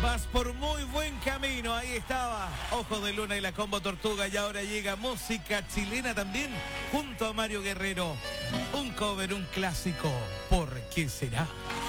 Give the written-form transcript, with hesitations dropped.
Vas por muy buen camino, ahí estaba Ojo de Luna y la Combo Tortuga, y ahora llega música chilena también, junto a Mario Guerrero. Un cover, un clásico, ¿por qué será?